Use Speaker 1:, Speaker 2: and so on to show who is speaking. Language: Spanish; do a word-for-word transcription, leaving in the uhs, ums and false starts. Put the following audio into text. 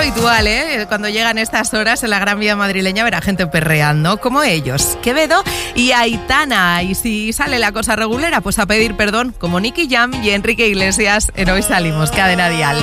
Speaker 1: habitual, ¿eh? Cuando llegan estas horas en la Gran Vía madrileña verá gente perreando, como ellos, Quevedo y Aitana. Y si sale la cosa regulera, pues a pedir perdón, como Nicky Jam y Enrique Iglesias en Hoy Salimos, Cadena Dial.